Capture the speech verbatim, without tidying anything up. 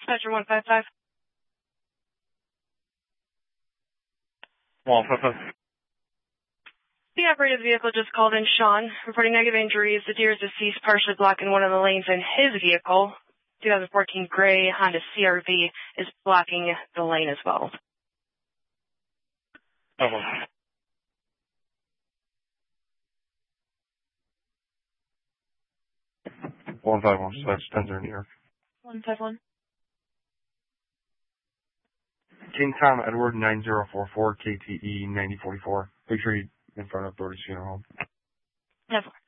Dispatcher one five five. one five five. The operator of the vehicle just called in Sean, reporting negative injuries. The deer is deceased, partially blocking one of the lanes in his vehicle. twenty fourteen gray Honda C R V is blocking the lane as well. Okay. one five one, so that's Spencer, New York. one five one. King Tom Edward nine zero four four K T E ninety forty-four. Make sure you in front of Doherty's Funeral Home. ten four.